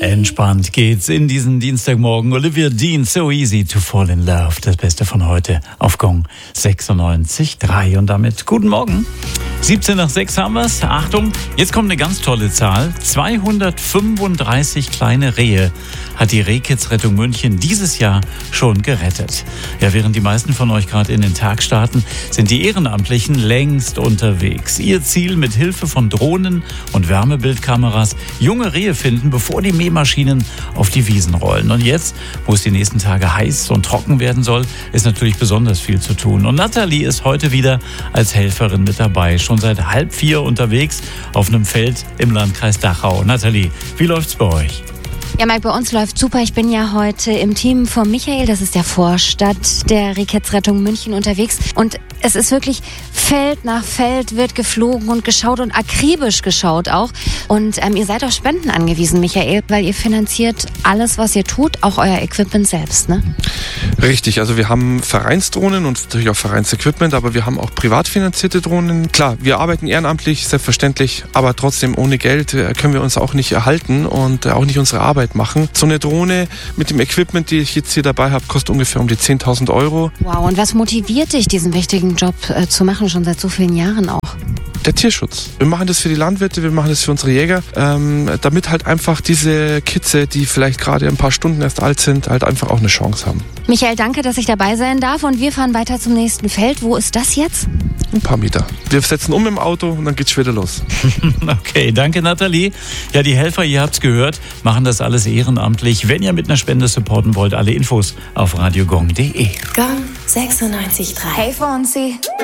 Entspannt geht's in diesen Dienstagmorgen. Olivia Dean, So Easy to Fall in Love. Das Beste von heute auf Gong 96.3. Und damit guten Morgen. 17 nach 6 haben wir's. Achtung, jetzt kommt eine ganz tolle Zahl. 235 kleine Rehe hat die Rehkids-Rettung München dieses Jahr schon gerettet. Ja, während die meisten von euch gerade in den Tag starten, sind die Ehrenamtlichen längst unterwegs. Ihr Ziel: mit Hilfe von Drohnen und Wärmebildkameras junge Rehe finden, bevor die Mähmaschinen auf die Wiesen rollen. Und jetzt, wo es die nächsten Tage heiß und trocken werden soll, ist natürlich besonders viel zu tun. Und Nathalie ist heute wieder als Helferin mit dabei, schon seit 3:30 unterwegs auf einem Feld im Landkreis Dachau. Nathalie, wie läuft's bei euch? Ja, Mike, bei uns läuft super. Ich bin ja heute im Team von Michael, das ist der Vorstand der Rehkids-Rettung München, unterwegs. Und es ist wirklich Feld nach Feld wird geflogen und geschaut und akribisch geschaut auch. Und ihr seid auf Spenden angewiesen, Michael, weil ihr finanziert alles, was ihr tut, auch euer Equipment selbst, ne? Richtig, also wir haben Vereinsdrohnen und natürlich auch Vereinsequipment, aber wir haben auch privat finanzierte Drohnen. Klar, wir arbeiten ehrenamtlich, selbstverständlich, aber trotzdem ohne Geld können wir uns auch nicht erhalten und auch nicht unsere Arbeit machen. So eine Drohne mit dem Equipment, die ich jetzt hier dabei habe, kostet ungefähr um die 10.000 Euro. Wow, und was motiviert dich, diesen wichtigen Job zu machen, schon seit so vielen Jahren auch? Der Tierschutz. Wir machen das für die Landwirte, wir machen das für unsere Jäger, damit halt einfach diese Kitze, die vielleicht gerade ein paar Stunden erst alt sind, halt einfach auch eine Chance haben. Michael, danke, dass ich dabei sein darf, und wir fahren weiter zum nächsten Feld. Wo ist das jetzt? Ein paar Meter. Wir setzen um im Auto und dann geht's wieder los. Okay, danke Nathalie. Ja, die Helfer, ihr habt's gehört, machen das alles ehrenamtlich. Wenn ihr mit einer Spende supporten wollt, alle Infos auf radiogong.de. Gong 96.3. Hey Fonsi.